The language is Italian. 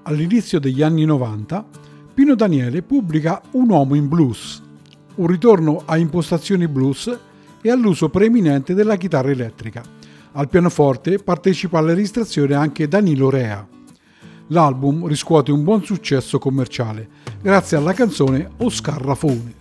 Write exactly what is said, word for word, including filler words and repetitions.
all'inizio degli anni novanta, Pino Daniele pubblica Un uomo in blues, un ritorno a impostazioni blues e all'uso preeminente della chitarra elettrica. Al pianoforte partecipa alla registrazione anche Danilo Rea. L'album riscuote un buon successo commerciale grazie alla canzone O Scarrafone.